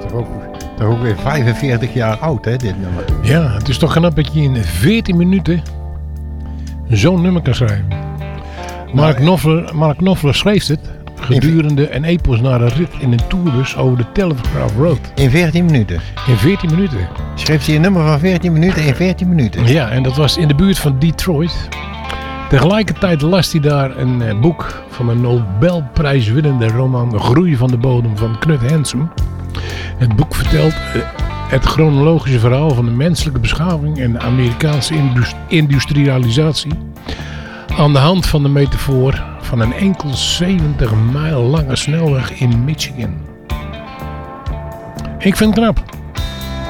toch ook weer 45 jaar oud, hè, dit nummer. Ja, het is toch knap dat je in 14 minuten zo'n nummer kan schrijven. Mark Knopfler schreef het gedurende een epos naar een rit in een tourbus over de Telegraph Road. In 14 minuten? In 14 minuten. Schreef hij een nummer van 14 minuten in 14 minuten? Ja, en dat was in de buurt van Detroit. Tegelijkertijd las hij daar een boek van een Nobelprijswinnende roman De Groei van de Bodem van Knut Hansen. Het boek vertelt het chronologische verhaal van de menselijke beschaving en de Amerikaanse industrialisatie aan de hand van de metafoor van een enkel 70 mijl lange snelweg in Michigan. Ik vind het knap.